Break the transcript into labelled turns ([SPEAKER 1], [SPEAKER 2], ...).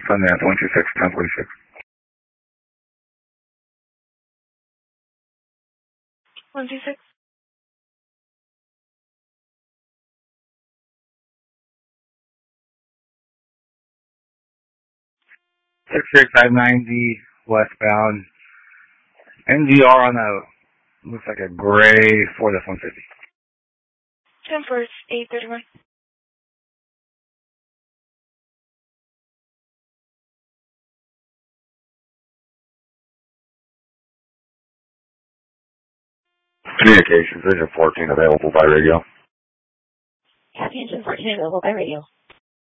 [SPEAKER 1] Sundance 126, 1046.
[SPEAKER 2] 126.
[SPEAKER 1] 63590 westbound. NDR on a, looks like a gray Ford F-150.
[SPEAKER 2] 10 first, 831.
[SPEAKER 1] Communications, Engine 14 available by radio.
[SPEAKER 2] Engine 14 available by radio.